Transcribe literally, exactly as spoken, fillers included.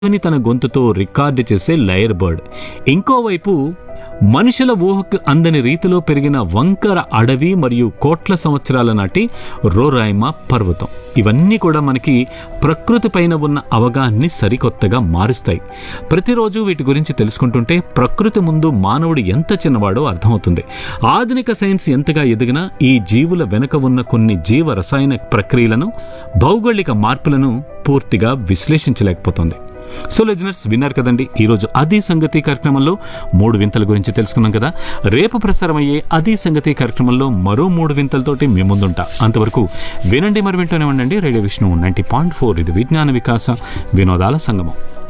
అని తన గొంతుతో రికార్డు చేసే లయర్ బర్డ్. ఇంకోవైపు మనుషుల ఊహకు అందని రీతిలో పెరిగిన వంకర అడవి మరియు కోట్ల సంవత్సరాల నాటి రోరాయిమా పర్వతం. ఇవన్నీ కూడా మనకి ప్రకృతి పైన ఉన్న అవగాహనని సరికొత్తగా మారుస్తాయి. ప్రతిరోజు వీటి గురించి తెలుసుకుంటుంటే ప్రకృతి ముందు మానవుడు ఎంత చిన్నవాడో అర్థమవుతుంది. ఆధునిక సైన్స్ ఎంతగా ఎదిగినా ఈ జీవుల వెనుక ఉన్న కొన్ని జీవ రసాయన ప్రక్రియలను, భౌగోళిక మార్పులను పూర్తిగా విశ్లేషించలేకపోతుంది. సో లిజనర్స్, విన్నారు కదండి ఈరోజు అది సంగతి కార్యక్రమంలో మూడు వింతల గురించి తెలుసుకున్నాం కదా. రేపు ప్రసారమయ్యే అది సంగతి కార్యక్రమంలో మరో మూడు వింతలతోటి మీ ముందుంటా. అంతవరకు వినండి, మరి వింటూనే ఉండండి radio Vishnu ninety point four. ఇది విజ్ఞాన వికాస వినోదాల సంగమం.